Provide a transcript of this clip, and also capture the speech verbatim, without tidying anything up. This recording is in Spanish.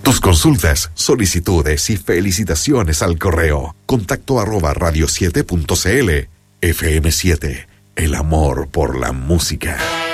Tus consultas, solicitudes y felicitaciones al correo contacto arroba radio siete punto c l. F M siete, el amor por la música.